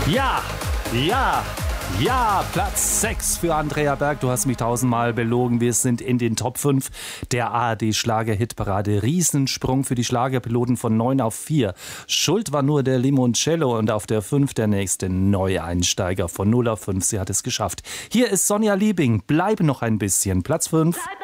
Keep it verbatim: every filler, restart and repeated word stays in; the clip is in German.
Ja, ja, ja, Platz sechs für Andrea Berg. Du hast mich tausendmal belogen. Wir sind in den Top fünf der A R D-Schlager-Hitparade. Riesensprung für die Schlagerpiloten von neun auf vier. Schuld war nur der Limoncello und auf der fünf der nächste Neueinsteiger von null auf fünf. Sie hat es geschafft. Hier ist Sonja Liebing. Bleib noch ein bisschen. Platz fünf. Bleib